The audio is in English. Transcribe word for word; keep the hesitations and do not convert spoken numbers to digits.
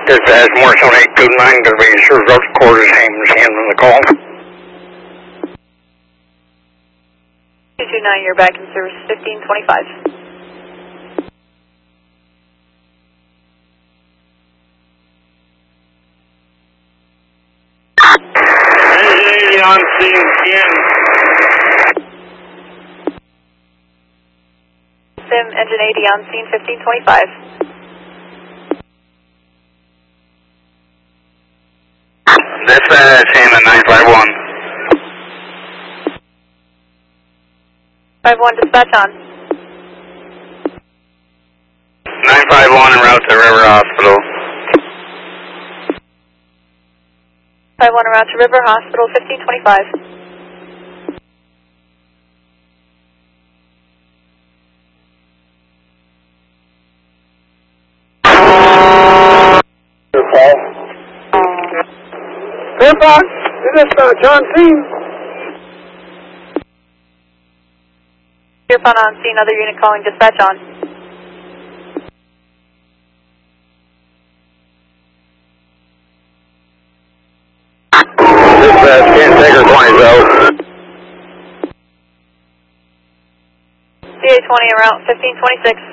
Dispatch, Morris on eight two nine, going to be sure those quarters Hammond's handling the call. two two nine, you're back in service fifteen twenty-five. Engine eighty on scene again. Sim, engine eighty on scene fifteen twenty-five. Dispatch, Hammond nine five one. five one, dispatch on. nine five one en route to River Hospital. five one en route to River Hospital, fifteen twenty-five. Fairfax, this is uh, John Seam. Earphone on scene, other unit calling, dispatch on. Dispatch, Ken Taker twenty out. C A twenty en route, fifteen twenty-six.